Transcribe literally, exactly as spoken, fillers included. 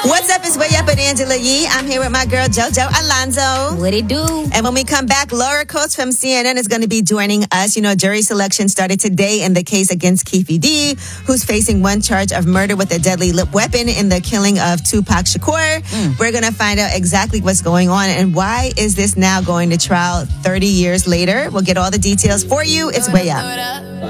What's up? It's Way Up with Angela Yee. I'm here with my girl JoJo Alonzo. What it do? And when we come back, Laura Coates from C N N is going to be joining us. You know, jury selection started today in the case against Keffe D, who's facing one charge of murder with a deadly lip weapon in the killing of Tupac Shakur. Mm. We're going to find out exactly what's going on and why is this now going to trial thirty years later. We'll get all the details for you. It's Way Up.